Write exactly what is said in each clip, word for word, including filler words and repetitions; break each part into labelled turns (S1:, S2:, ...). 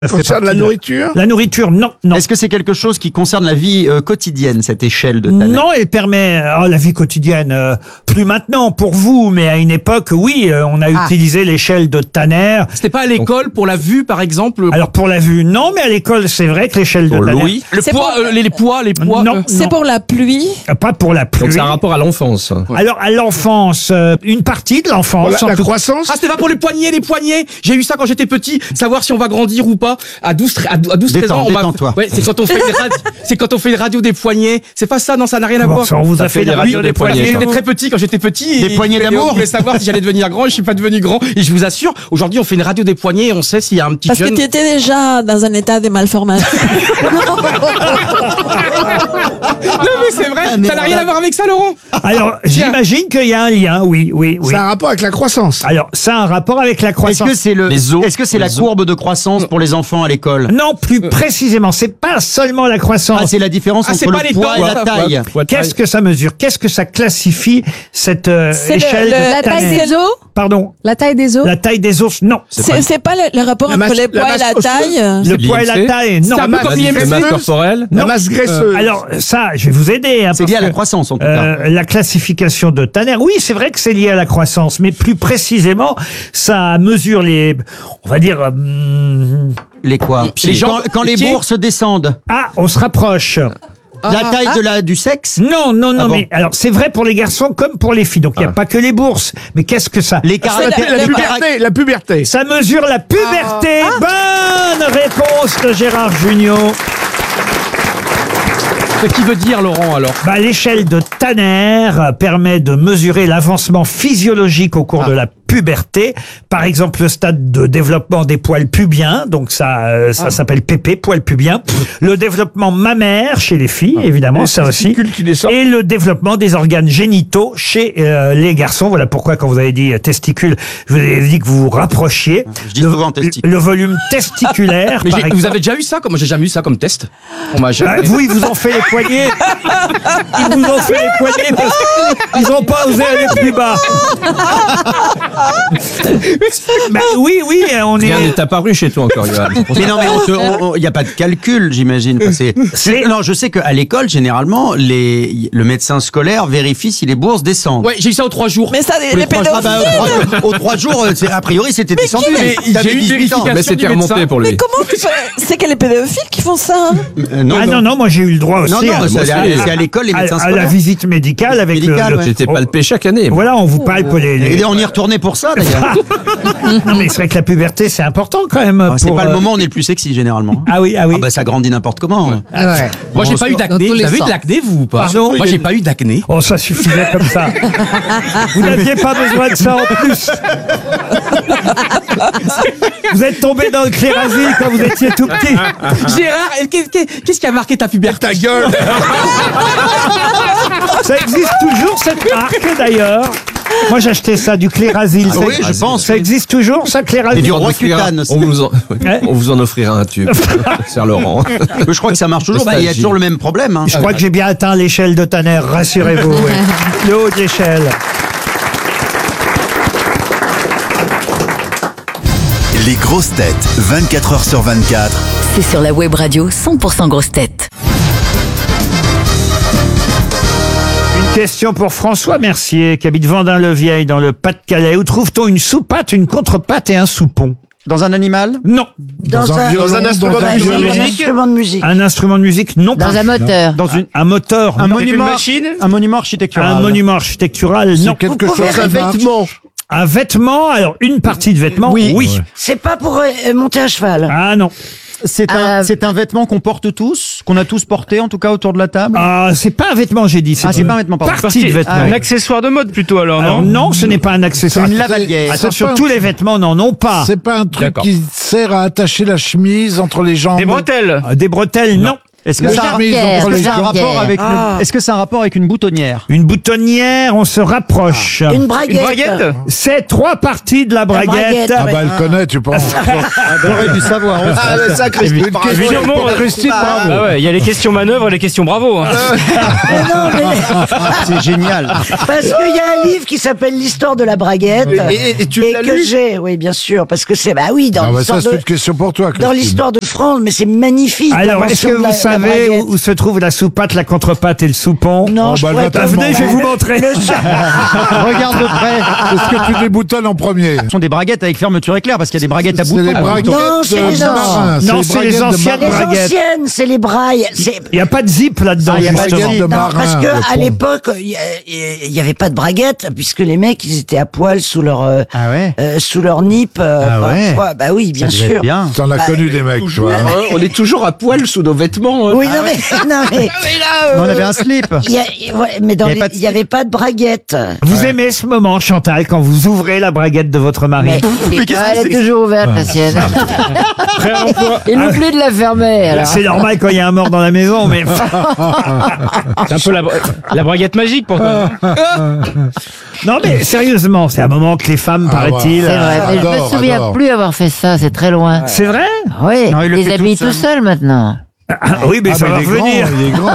S1: Ça concerne la nourriture ?
S2: La nourriture, non, non.
S3: Est-ce que c'est quelque chose qui concerne la vie euh, quotidienne, cette échelle de Tanner ?
S2: Non, elle permet, oh, la vie quotidienne, euh, plus maintenant pour vous, mais à une époque, oui, euh, on a ah. utilisé l'échelle de Tanner.
S4: C'était pas à l'école pour la vue, par exemple ?
S2: Alors pour la vue, non, mais à l'école, c'est vrai que l'échelle de Tanner.
S4: Oui. Le poids, pour... euh, les, les poids, les poids.
S2: Non,
S5: c'est
S2: non.
S5: pour la pluie.
S2: Pas pour la pluie.
S6: Donc c'est un rapport à l'enfance.
S2: Alors à l'enfance, euh, une partie de l'enfance.
S1: La, la croissance.
S4: Ah, c'était pas pour les poignets, les poignets. J'ai eu ça quand j'étais petit, savoir si on va grandir ou pas. À douze, à douze, treize ans, on va. Ouais, c'est quand on fait une radio, c'est quand on fait une radio des poignets. C'est pas ça, non, ça n'a rien à
S2: bon,
S4: voir.
S2: Ça, on vous
S6: ça
S2: a fait,
S6: fait des radios des poignets.
S4: J'étais très petit quand j'étais petit.
S3: Des poignées d'amour.
S4: On voulait savoir si j'allais devenir grand. Je suis pas devenu grand. Et je vous assure, aujourd'hui, on fait une radio des poignets et on sait s'il y a un petit
S5: Parce
S4: jeune.
S5: que tu étais déjà dans un état de malformation.
S4: Non, mais c'est vrai. Ah, ça n'a rien à voir avec ça, Laurent.
S2: Alors, j'imagine qu'il y a un lien, oui, oui, oui.
S1: Ça a un rapport avec la croissance.
S2: Alors, ça a un rapport avec la croissance.
S3: Est-ce que c'est le, est-ce que c'est la courbe de croissance pour les enfants à l'école ?
S2: Non, plus précisément, c'est pas seulement la croissance.
S3: Ah, c'est la différence
S4: ah,
S3: entre le poids et la taille.
S2: Qu'est-ce que ça mesure ? Qu'est-ce que ça classifie cette euh, échelle
S5: le, le,
S2: de
S5: la taille des os ?
S2: Pardon.
S5: La taille des os ?
S2: La taille des os, non.
S5: C'est pas, c'est pas le, le rapport
S1: la
S5: entre
S1: masse,
S5: les poids
S1: la
S5: et la taille.
S2: Le poids et la taille, non.
S4: C'est un peu comme
S6: la masse corporelle.
S1: La masse graisseuse.
S2: Euh, alors ça, je vais vous aider. Hein,
S3: c'est lié à la croissance en tout
S2: euh,
S3: cas.
S2: La classification de Tanner, oui, c'est vrai que c'est lié à la croissance, mais plus précisément, ça mesure les, on va dire. Euh,
S3: les quoi ?
S4: Les gens,
S3: quand, quand les bourses descendent.
S2: Ah, on se rapproche.
S3: La taille
S5: ah.
S3: de la du sexe ?
S2: Non, non, non,
S3: ah bon.
S2: mais alors c'est vrai pour les garçons comme pour les filles. Donc il n'y a ah. pas que les bourses. Mais qu'est-ce que ça ?
S3: Les caractères,
S1: la, la, puberté, la puberté.
S2: Ça mesure la puberté. Ah. Bonne réponse de Gérard Jugnot.
S4: Ce qui veut dire, Laurent, alors ?
S2: Bah, l'échelle de Tanner permet de mesurer l'avancement physiologique au cours ah. de la puberté. Par exemple, le stade de développement des poils pubiens, donc ça, euh, ça ah. s'appelle P P, poils pubiens. Le développement mammaire chez les filles, ah. évidemment, ça aussi. Et le développement des organes génitaux chez euh, les garçons. Voilà pourquoi, quand vous avez dit euh, testicules, je vous ai dit que vous vous rapprochiez.
S3: Je dis
S2: le,
S3: souvent testicule.
S2: Le volume testiculaire.
S4: Mais par vous avez déjà eu ça ? Comme moi, j'ai jamais eu ça comme test. On m'a jamais.
S2: Bah, vous, ils vous ont fait les poignets. Ils vous ont fait les poignets parce qu'ils n'ont pas osé aller plus bas. Bah, oui, oui, on est.
S6: Rien n'est apparu chez toi encore, Johan.
S3: Mais non, mais il n'y a pas de calcul, j'imagine. C'est... C'est... Non, je sais qu'à l'école, généralement, les... le médecin scolaire vérifie si les bourses descendent.
S4: Ouais, j'ai eu ça aux trois jours.
S5: Mais ça, les, les pédophiles. Ah bah,
S3: aux trois jours, c'est... a priori, c'était mais descendu.
S4: Mais j'ai eu dix-huit ans.
S6: Mais c'était remonté pour lui.
S5: Mais comment tu fais... C'est que les pédophiles qui font ça.
S2: Euh, non, ah non, non, moi j'ai eu le droit aussi.
S3: Non, non,
S2: à,
S3: c'est, à, c'est à l'école, les médecins
S2: à,
S3: scolaires.
S2: À la visite médicale avec
S3: médicale,
S2: le.
S3: ouais.
S6: J'étais palpé chaque année.
S2: Voilà, on vous palpe les. les...
S3: Et on y retournait pour ça, d'ailleurs.
S2: Non, mais c'est vrai que la puberté, c'est important quand même.
S3: Ah,
S2: pour,
S3: c'est pas
S2: euh...
S3: le moment où on est le plus sexy, généralement.
S2: Ah oui, ah oui.
S3: Ah bah ça grandit n'importe comment.
S2: Ah ouais.
S4: Moi, j'ai pas eu d'acné. Vous avez eu de l'acné, vous ou pas ?
S2: Pardon ?
S4: Moi, j'ai pas eu d'acné.
S2: Oh, ça suffisait comme ça. Vous n'aviez pas besoin de ça en plus. Vous êtes tombé dans le Clérasil quand vous étiez tout petit.
S4: Gérard, qu'est-ce qui a marqué ta puberté ?
S1: Ta gueule.
S2: Ça existe toujours cette marque d'ailleurs. Moi j'achetais ça du Clérasil.
S3: Ah oui, je pense.
S2: Ça existe toujours ça, Clérasil.
S3: Et du Roaccutane aussi.
S6: On vous en, on vous en offrira un tube, cher Laurent.
S3: Je crois que ça marche toujours. Bah, il y a toujours le même problème. Hein.
S2: Je crois que j'ai bien atteint l'échelle de Tanner, rassurez-vous. Oui. Le haut de l'échelle.
S7: Les grosses têtes, vingt-quatre heures sur vingt-quatre.
S8: C'est sur la web radio cent pour cent grosses têtes.
S2: Une question pour François Mercier, qui habite Vendin-le-Vieil, dans le Pas-de-Calais. Où trouve-t-on une soupate, une contrepatte et un soupon ?
S3: Dans un animal ?
S2: Non.
S1: Dans, dans, un, violon, dans un instrument dans un de musique.
S9: Un instrument de musique.
S2: Un instrument de musique, non.
S9: Dans un moteur.
S2: Dans une, un moteur.
S3: Un
S2: non.
S3: monument.
S1: Une machine.
S3: Un monument architectural.
S2: Un monument architectural,
S1: c'est
S2: non.
S1: quelque chose. Un vêtement.
S2: Un vêtement, alors une partie de vêtement, oui. oui.
S9: Ouais. C'est pas pour euh, monter à cheval.
S2: Ah non.
S3: C'est un, euh... c'est un vêtement qu'on porte tous, qu'on a tous porté en tout cas autour de la table.
S2: Ah, c'est pas un vêtement, j'ai dit. C'est
S3: ah, c'est pas un vêtement, pardon.
S2: Partie de vêtement.
S4: Ah, un accessoire de mode plutôt alors,
S2: alors
S4: non
S2: non, ce n'est pas un accessoire.
S3: C'est une lavalière.
S2: Attention, tous les vêtements n'en ont pas.
S1: C'est pas un truc
S4: D'accord.
S1: qui sert à attacher la chemise entre les jambes.
S4: Des bretelles.
S2: Des bretelles, non. non.
S3: Est-ce que
S1: La
S3: ça a un
S1: chemise,
S9: Pierre,
S1: on prend
S9: le
S1: les-
S9: jarret.
S3: rapport avec une-
S5: Ah.
S3: Est-ce que ça a un rapport avec une boutonnière?
S2: Une boutonnière, on se rapproche.
S9: Une braguette.
S4: Une braguette.
S2: C'est trois parties de la braguette.
S5: braguette.
S1: Ah bah elle connaît, tu penses.
S3: J'aurais dû savoir. aussi.
S6: Ah, mais ça, Christine,
S1: Une
S6: bravo.
S1: question
S4: Évidemment,
S1: pour Christine, bravo.
S4: Ah ouais, il y a les questions manœuvres et les questions bravo. Hein.
S9: Mais non, mais-
S3: C'est génial.
S9: parce qu'il y a un livre qui s'appelle l'Histoire de la braguette.
S6: Et, et tu
S9: et
S6: l'as
S9: que
S6: lu
S9: j'ai, oui, bien sûr, parce que c'est, bah oui, dans
S1: Ah bah
S9: l'histoire
S1: ça, c'est
S9: de,
S1: une question pour toi,
S9: dans
S1: Christine.
S9: l'histoire de France, mais c'est magnifique.
S2: Alors, est-ce
S9: l'invention
S2: que
S9: de
S2: vous
S9: la- la
S2: savez
S9: braguette.
S2: où, où se trouve la soupate, la contrepatte et le soupon?
S9: Non,
S1: Oh,
S9: je
S1: bah,
S9: pourrais
S1: elle va
S9: pas
S2: Ah, venez, je vais
S9: vous
S2: vous montrer.
S3: Regarde de près.
S1: Est-ce que tu déboutonnes en premier?
S3: Ce sont des braguettes avec fermeture éclair parce qu'il y a des braguettes à
S1: C'est
S3: boutons.
S1: les braguettes
S9: Non, c'est
S1: de
S9: les
S1: marin.
S2: Non, c'est les
S1: braguettes de
S2: anciennes
S1: marin.
S9: Les
S2: braguettes.
S9: anciennes, c'est les brailles. C'est...
S2: Il n'y a pas de zip là-dedans,
S3: Ah, il y a pas de
S2: justement.
S3: zip.
S1: de
S9: Non,
S1: marin,
S9: parce
S1: le
S9: que à
S1: pont.
S9: l'époque, il y avait pas de braguette, puisque les mecs, ils étaient à poil sous leur, euh,
S3: Ah ouais.
S9: euh, sous leur nip. euh,
S3: Ah
S9: enfin,
S3: ouais.
S9: quoi. Bah oui, bien
S3: Ça devait
S9: sûr.
S3: être bien.
S1: T'en as
S9: Bah,
S1: connu des mecs, toi.
S6: Hein, on est toujours à poil sous nos vêtements. hein.
S9: Oui, non mais, non mais,
S3: On avait un slip.
S9: il y a- ouais, mais dans
S3: Il y avait
S9: les-
S3: pas de-
S9: il y avait pas de braguette.
S2: Vous aimez ce moment, Chantal, quand vous ouvrez la braguette de votre mari?
S9: Mais,
S5: Elle est toujours ouverte, la sienne. Il oublie de la fermer, alors.
S2: C'est normal quand il y a un mort dans la maison, mais
S4: C'est un peu la, la braguette magique pour toi.
S2: non, mais sérieusement, c'est un moment que les femmes,
S1: Ah,
S2: paraît-il.
S5: C'est vrai, mais je
S1: Adore,
S5: me souviens
S1: adore.
S5: plus avoir fait ça, c'est très loin.
S2: C'est vrai?
S5: Oui,
S3: Non, il le
S5: ils
S3: fait
S5: habillent
S3: tout
S5: tout seuls maintenant.
S2: Ah, oui, mais
S1: Ah,
S2: ça
S1: mais
S2: va
S1: il est grand,
S2: revenir.
S1: il est grand.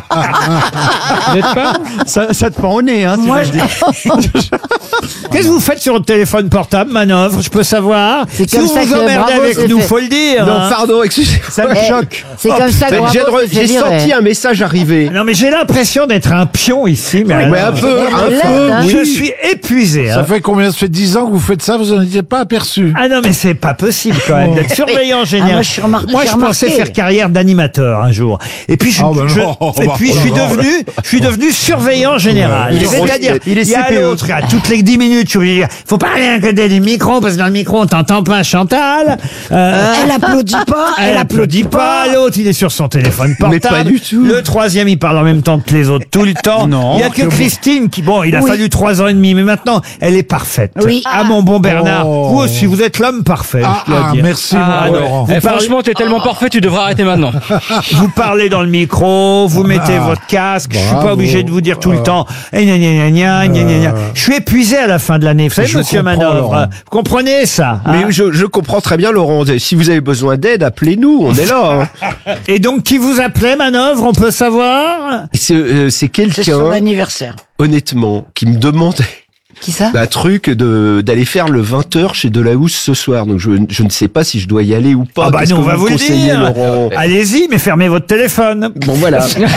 S4: Vous n'êtes pas
S3: Ça, ça te pend au nez, hein. si
S9: Moi,
S3: je
S9: je-
S3: dis.
S2: Qu'est-ce que vous faites sur le téléphone portable, Manœuvre? Je peux savoir?
S5: C'est
S2: Si
S5: comme
S2: vous
S5: ça
S2: vous
S5: que
S2: emmerdez
S5: Bravo
S2: avec
S5: s'est
S2: nous,
S5: fait.
S2: faut le dire.
S6: Non,
S2: hein.
S6: pardon, excusez-moi.
S3: Ça me
S5: Eh,
S3: choque.
S5: C'est comme ça que
S6: J'ai
S5: Bravo
S6: re-
S5: s'est fait
S6: j'ai
S5: virer.
S6: senti un message arriver.
S2: Non, mais j'ai l'impression d'être un pion ici, mais,
S6: Mais
S2: alors,
S6: un peu, un
S5: Là,
S6: peu.
S5: là,
S2: je
S6: oui.
S2: suis épuisé.
S1: Ça
S2: hein.
S1: fait combien? Ça fait dix ans que vous faites ça, vous n'en étiez pas aperçu.
S2: Ah non, mais c'est pas possible quand même d'être surveillant général.
S9: Ah, moi, je suis remar-
S2: Moi,
S9: j'ai
S2: je pensais
S9: remarqué.
S2: faire carrière d'animateur un jour. Et puis, je,
S1: Ah, bah
S2: je-
S1: non,
S2: et
S1: bah,
S2: puis je
S1: oh
S2: suis
S1: là là.
S2: devenu, je suis devenu surveillant général.
S3: Il est
S2: C'est-à-dire,
S3: il est
S2: il y a
S3: C P E.
S2: l'autre, à toutes les dix minutes, je suis obligé de dire, faut parler à côté du micro, parce que dans le micro, on t'entend pas, Chantal. Euh,
S9: Elle applaudit pas,
S2: Elle applaudit pas, l'autre il est sur son téléphone portable.
S6: Mais pas du tout.
S2: Le troisième il parle en même temps que les autres tout le temps.
S3: Non,
S2: il y a que
S3: c'est bon.
S2: Christine qui, bon, il a
S9: Oui.
S2: fallu trois ans et demi, mais maintenant elle est parfaite.
S9: Oui.
S2: Ah mon bon Bernard,
S1: Oh.
S2: vous aussi vous êtes l'homme parfait.
S1: Ah,
S2: je dois
S1: ah,
S2: dire.
S1: merci,
S2: Ah,
S1: mon
S2: ouais.
S1: Laurent.
S2: Vous,
S4: Eh,
S2: parlez,
S4: franchement, t'es tellement parfait, tu devrais arrêter maintenant.
S2: vous parlez dans le micro, vous mettez
S1: Ah.
S2: votre casque. Je suis
S1: Bravo.
S2: pas obligé de vous dire tout le temps. Eh, gna, gna, gna, gna, gna, gna, gna. Je suis épuisé à la fin de l'année. Vous savez,
S1: Je
S2: Monsieur
S1: comprends,
S2: Manœuvre,
S1: Laurent.
S2: vous comprenez ça hein?
S6: Mais je, je comprends très bien, Laurent. Si vous avez besoin d'aide, appelez-nous. On est là. hein.
S2: Et donc qui vous appelait Manœuvre, on peut savoir?
S6: C'est euh, c'est
S9: C'est son
S6: quelqu'un,
S9: anniversaire.
S6: honnêtement, qui me demandait
S5: Qui ça?
S6: un truc de d'aller faire le vingt heures chez Delahousse ce soir. Donc je, je ne sais pas si je dois y aller ou pas.
S2: Ah bah
S6: Qu'est-ce
S2: nous,
S6: que
S2: on va
S6: me
S2: vous le
S6: conseillez,
S2: dire.
S6: Laurent
S2: Allez-y, mais fermez votre téléphone.
S6: Bon voilà.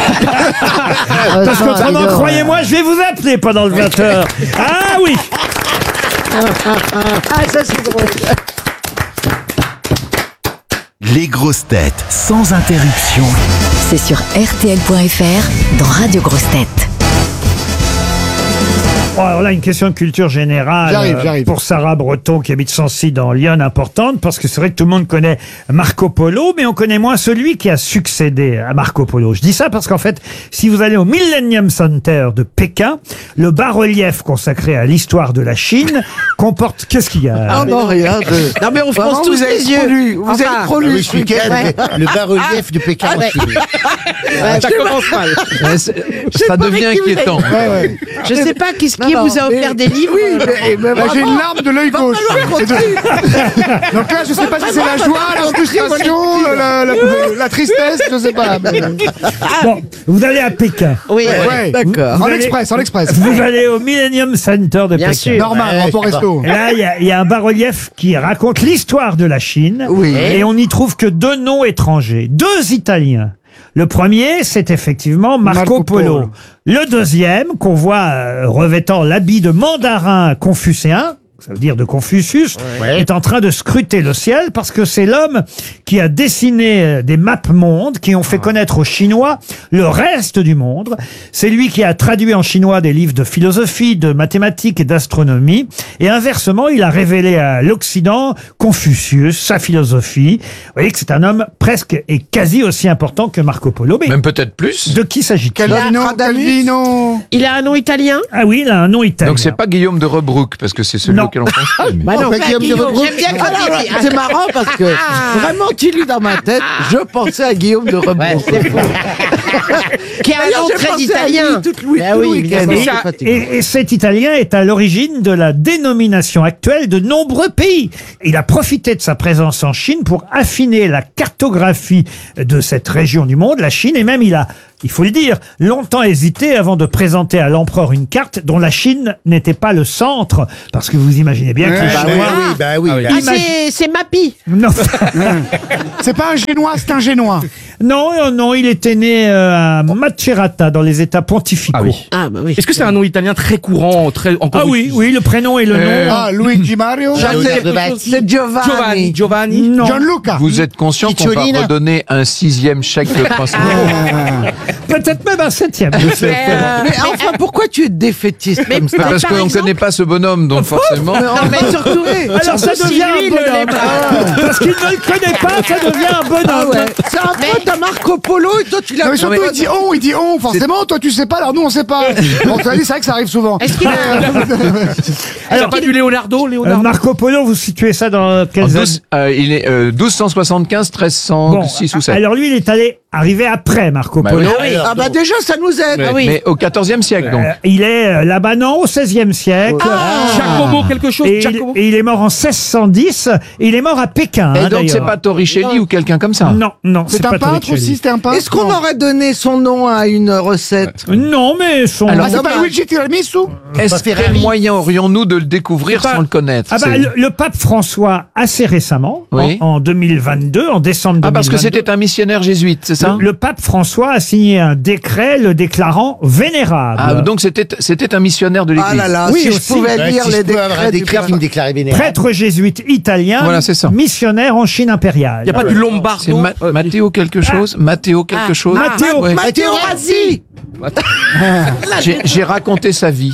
S2: Parce qu'autrement, croyez-moi, je vais vous appeler pendant le vingt heures. Ah oui.
S9: Ah, ça c'est drôle.
S7: Les grosses têtes sans interruption.
S8: C'est sur R T L point F R dans Radio Grosses Têtes.
S2: Bon, alors là, une question de culture générale
S1: J'arrive,
S2: euh,
S1: j'arrive.
S2: pour Sarah Breton qui habite Sancy dans Lyon, importante, parce que c'est vrai que tout le monde connaît Marco Polo, mais on connaît moins celui qui a succédé à Marco Polo. Je dis ça parce qu'en fait, si vous allez au Millennium Center de Pékin, le bas-relief consacré à l'histoire de la Chine comporte... Qu'est-ce qu'il y a
S1: Ah non, rien.
S10: Non mais on fronce tous les yeux.
S1: Vous avez trop lu ce week-end. Le bas-relief du Pékin.
S10: Ça commence mal.
S6: Ça devient inquiétant.
S10: Je sais pas qu'est-ce qui vous a offert des livres.
S1: J'ai une larme de l'œil gauche. Et de- Donc là, je sais pas si c'est la joie, la frustration, la, la- la tristesse, je sais pas. mais-
S2: Bon, vous allez à Pékin.
S10: Oui,
S1: Ouais.
S10: d'accord.
S1: En
S2: Vous allez-
S1: express, en express.
S2: Vous allez au Millennium Center de
S10: Bien
S2: Pékin.
S10: sûr.
S1: Normal, rapport resto.
S2: Et là, il y a- il y, a un bas-relief qui raconte l'histoire de la Chine.
S1: Oui.
S2: Et on n'y trouve que deux noms étrangers. Deux Italiens. Le premier, c'est effectivement Marco,
S1: Marco
S2: Polo.
S1: Polo.
S2: Le deuxième, qu'on voit euh, revêtant l'habit de mandarin confucéen, ça veut dire de Confucius, est en train de scruter le ciel parce que c'est l'homme qui a dessiné euh, des maps mondes qui ont fait connaître aux Chinois le reste du monde. C'est lui qui a traduit en chinois des livres de philosophie, de mathématiques et d'astronomie. Et inversement, il a révélé à l'Occident Confucius, sa philosophie. Vous voyez que c'est un homme presque et quasi aussi important que Marco Polo. Mais
S6: Même peut-être plus.
S2: de qui s'agit-il?
S1: Calvino, Calvino.
S10: Il a un nom italien.
S2: Ah oui, il a un nom italien.
S6: Donc c'est pas Guillaume de Rebrouck parce que c'est celui
S2: Non.
S11: auquel on pense. Mais...
S10: Bah non,
S1: Enfin, Guillaume de
S10: Guillaume,
S1: Rebrousse.
S10: j'aime bien quand il dit- C'est marrant parce que vraiment, tu lis dans ma tête, je pensais à Guillaume de Rebrousse.
S5: Qui a un
S10: D'ailleurs,
S5: nom
S10: j'ai
S5: très
S10: pensé à
S5: italien.
S10: lui toute Louis-
S5: Bah
S10: tout
S5: oui,
S10: le week-end.
S5: évidemment.
S10: C'est
S2: Et,
S10: fatigant.
S2: et- et cet Italien est à l'origine de la dénomination actuelle de nombreux pays. Il a profité de sa présence en Chine pour affiner la cartographie de cette région du monde, la Chine, et même il a, il faut le dire, longtemps hésité avant de présenter à l'empereur une carte dont la Chine n'était pas le centre, parce que vous imaginez bien que les
S1: Ouais,
S2: Chinois...
S1: bah oui, bah oui.
S10: Ah, c'est- c'est Mappy.
S2: Non.
S1: C'est pas un génois, c'est un génois.
S2: non, non, non, il était né euh, à Macerata, dans les États pontificaux.
S4: Ah oui.
S10: Ah bah oui.
S4: Est-ce que c'est un nom italien très courant, très encore
S2: Ah oui, oui, le prénom et le
S4: Euh,
S2: nom.
S1: Ah, Luigi Mario.
S10: Jacques,
S5: Leonardo
S10: quelque chose-
S5: Batti.
S10: C'est Giovanni.
S4: Giovanni. Giovanni.
S2: Non.
S1: Gianluca.
S11: Vous êtes conscient qu'on va
S5: Picciolina.
S11: redonner un sixième chèque de trois cents euros?
S2: Peut-être même un septième.
S10: Mais enfin, pourquoi tu es défaitiste comme ça
S11: Parce
S10: Par
S11: qu'on ne
S10: exemple-
S11: connaît pas ce bonhomme, donc forcément.
S10: Non, mais surtout,
S2: Alors ça
S10: surtout
S2: devient
S10: si
S2: un
S10: lui, il ne
S2: bonhomme.
S10: l'aime pas.
S2: Parce qu'il ne le connaît pas, ça devient un
S10: Ah
S2: bonhomme.
S10: ouais. C'est un pote à Marco Polo et toi tu l'as
S1: Non, mais surtout, il dit on, il dit on, forcément, toi tu sais pas, alors nous on sait pas. Bon, tu as dit, c'est vrai que ça arrive souvent.
S10: Est-ce qu'il a-
S4: Alors pas du Leonardo,
S2: Euh,
S4: Leonardo.
S2: Marco Polo, vous situez ça dans quelles
S11: En
S2: années
S11: douze, euh, il est euh, douze cent soixante-quinze, treize cent six ou sept.
S2: alors lui, il est allé arriver après Marco
S11: Bah
S2: Polo.
S11: oui.
S10: Ah bah déjà ça nous aide.
S11: Mais,
S10: Ah oui.
S11: mais au quatorzième siècle, donc.
S2: Euh, il est euh, là-bas, non, au seizième siècle.
S4: Giacomo quelque chose.
S2: Et il,
S4: Giacomo.
S2: et il est mort en seize cent dix. Et il est mort à Pékin.
S11: Et
S2: hein,
S11: donc, c'est
S2: d'ailleurs.
S11: pas Torricelli ou quelqu'un comme ça?
S2: Non, non, c'est
S1: C'est
S2: pas
S1: un peintre
S2: Torricelli.
S1: aussi, c'était un peintre.
S10: Est-ce qu'on
S1: Non.
S10: aurait donné son nom à une recette
S2: Non, mais son.
S1: Ah, c'est pas Luigi Tiramisu.
S11: Est-ce quel moyen aurions-nous de le découvrir
S2: C'est pas-
S11: sans le connaître?
S2: Ah bah,
S11: C'est-
S2: le, le pape François, assez récemment,
S11: Oui.
S2: en, en deux mille vingt-deux, en décembre
S11: Ah, parce que
S2: deux mille vingt-deux,
S11: c'était un missionnaire jésuite, c'est ça?
S2: le, le pape François a signé un décret le déclarant vénérable.
S11: Ah, donc c'était, c'était un missionnaire de l'église.
S10: Ah là là,
S2: Oui,
S10: si je
S2: aussi.
S10: pouvais
S5: Ouais,
S10: lire
S5: si je
S10: les
S5: pouvais avoir un
S10: décrets du
S5: décret
S10: pape.
S5: qui me déclarait vénérable.
S2: Prêtre jésuite italien,
S11: Voilà, c'est ça.
S2: missionnaire en Chine impériale.
S4: Il n'y a pas du Lombardo.
S11: C'est Ma- Matteo quelque chose? Matteo quelque chose?
S2: Matteo.
S11: Ouais.
S10: Matteo Razzi.
S11: J'ai, j'ai raconté sa vie.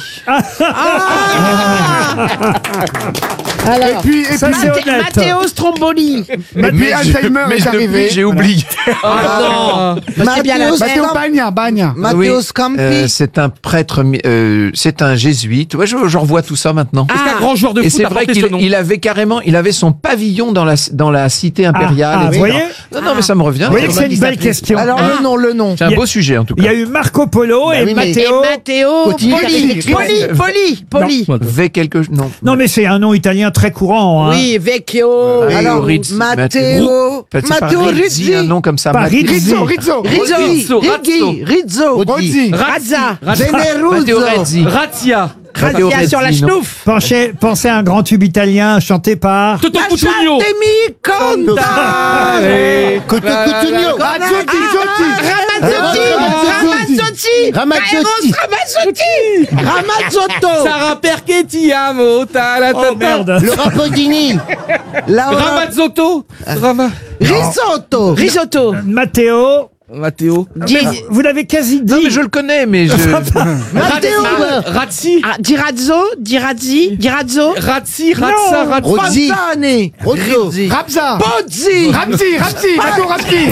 S1: Et puis, et
S2: Ça,
S1: puis,
S2: c'est honnête.
S10: Matteo Stromboli.
S1: et puis Alzheimer
S11: mais
S1: est
S11: depuis,
S1: arrivé.
S11: j'ai oublié.
S4: Ah,
S10: Matteo
S1: Matteo
S10: Scampi.
S1: Bagna, Bagna.
S11: Oui,
S10: Matteo Scampi.
S11: euh, c'est un prêtre, mi- euh, c'est un jésuite. Ouais, je, je revois tout ça maintenant.
S4: Est-ce qu'un grand joueur de
S11: Et
S4: foot
S11: c'est
S4: a
S11: vrai
S4: porté
S11: qu'il
S4: ce nom?
S11: il avait carrément, il avait son pavillon dans la, dans la cité impériale.
S2: Ah, ah,
S11: et
S2: vous
S11: cetera.
S2: voyez
S11: Non, non, mais ça me revient.
S2: Vous voyez que c'est une belle question.
S10: Alors le nom, le nom.
S11: C'est un beau sujet, en tout
S2: Il y
S11: cas.
S2: a eu Marco Polo et
S5: oui, mais-
S2: Matteo.
S10: Matteo
S5: Continue,
S10: Poli.
S5: t'as
S10: Poli. Poli. Poli.
S11: V quelque, non.
S2: Non, mais c'est un nom italien très courant. Hein.
S10: Oui, Vecchio.
S11: Matteo
S10: Alors,
S11: Rizzi,
S10: Matteo.
S11: Peut-être c'est pas
S10: Matteo
S11: Rizzi,
S10: Rizzi.
S11: un nom comme ça.
S2: Pas
S11: Matteo-
S2: Rizzi.
S1: Rizzo, Rizzo.
S10: Rizzo.
S4: Rizzo,
S10: Rizzi. Rizzo.
S1: Rozzi.
S10: Razza.
S11: Matteo
S10: Veneruzzo.
S11: Rezzi.
S4: Razzia.
S11: Matteo
S10: Razzia sur la
S11: Rezzi, non.
S10: schnouf.
S2: Pensez, pensez à un grand tube italien chanté par.
S4: Toto Cutugno.
S10: Lasciatemi contare.
S5: Coto Cutugno.
S1: Razzotti, Zotti.
S10: Ramazzotti.
S5: Ramazzotti.
S10: Ramazzotti. Ramazzotto.
S4: Sarah Perchetti, amo. ta la ta
S2: Oh merde.
S5: Le Rapodini.
S10: Laura.
S4: Ramazzotto. Rama.
S10: Risotto. Risotto.
S2: Matteo.
S4: Matteo.
S2: Mais vous- vous l'avez quasi dit.
S11: Non, mais je le connais, mais je.
S10: Matteo.
S4: Razzi.
S10: Ah, Dirazzo. Dirazzi. Dirazzo.
S4: Razzi. Razza. Razza.
S5: Rozzi.
S10: Fontane.
S5: Rozzo.
S10: Rizzi.
S1: Rabza.
S10: Pozzi.
S1: Ramzi, Ramzi, Matteo Ramzi.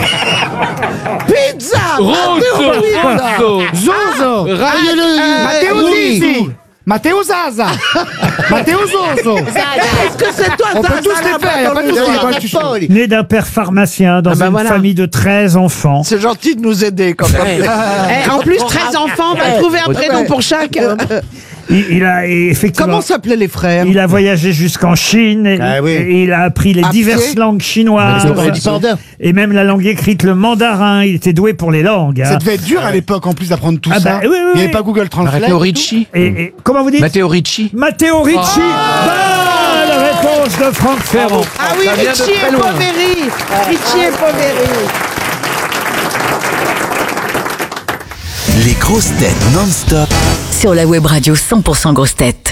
S10: Pizza.
S4: Rosso.
S10: Pizza.
S4: Rosso.
S1: Zozo. Matteo Zizzi. Matteo Zaza. Matteo Zozo.
S10: Est-ce que c'est toi,
S1: On peut
S10: Zaza,
S1: tous les
S10: là-bas
S1: faire, y a
S10: dans
S1: pas
S10: le
S1: de souci.
S10: jardin?
S1: Moi, je suis chaud.
S2: Né d'un père pharmacien dans
S10: Ah bah
S2: une
S10: voilà.
S2: famille de treize enfants.
S10: C'est gentil de nous aider quand même. Eh, en plus, treize enfants, on va trouver un prénom pour chaque.
S2: Il, il a et effectivement.
S10: Comment s'appelaient les frères?
S2: Il a voyagé jusqu'en Chine et,
S5: Ah oui.
S2: et il a appris les
S10: À
S2: diverses
S10: pied.
S2: langues chinoises
S5: Du panda.
S2: et même la langue écrite, le mandarin. Il était doué pour les langues. hein.
S1: Ça devait être dur à l'époque en plus d'apprendre tout
S2: Ah
S1: ça.
S2: bah, oui, oui,
S1: Il n'y avait
S2: oui.
S1: pas Google Translate.
S11: Matteo Ricci.
S2: Et, et- comment vous dites
S11: Matteo Ricci.
S2: Matteo Ricci. Bonne réponse de Franck Ferrand.
S10: Ah oui,
S11: Ça vient de
S10: Ricci
S11: très
S10: et
S11: loin.
S10: Poveri. Ricci et Poveri.
S7: Les grosses têtes non-stop
S8: Sur la web radio cent pour cent grosses têtes.